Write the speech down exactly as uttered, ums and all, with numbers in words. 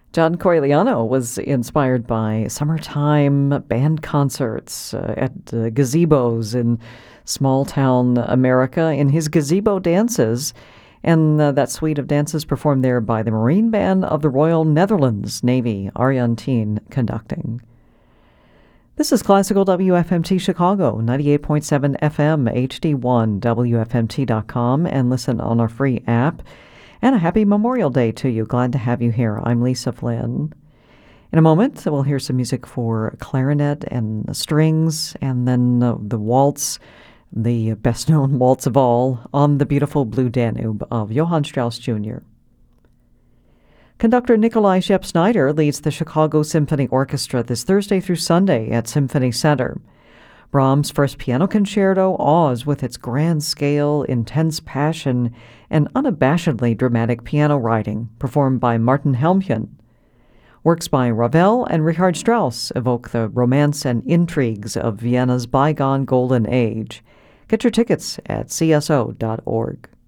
John Corigliano was inspired by summertime band concerts uh, at uh, gazebos in small town America in his Gazebo Dances. And uh, that suite of dances performed there by the Marine Band of the Royal Netherlands Navy, Ariantine conducting. This is Classical W F M T Chicago, ninety-eight point seven F M, H D one, W F M T dot com, and listen on our free app. And a happy Memorial Day to you. Glad to have you here. I'm Lisa Flynn. In a moment, we'll hear some music for clarinet and the strings, and then uh, the waltz, the best-known waltz of all, On the Beautiful Blue Danube of Johann Strauss Junior Conductor Nikolai Shep-Snyder leads the Chicago Symphony Orchestra this Thursday through Sunday at Symphony Center. Brahms' First Piano Concerto awes with its grand scale, intense passion, and unabashedly dramatic piano writing, performed by Martin Helmchen. Works by Ravel and Richard Strauss evoke the romance and intrigues of Vienna's bygone golden age. Get your tickets at c s o dot org.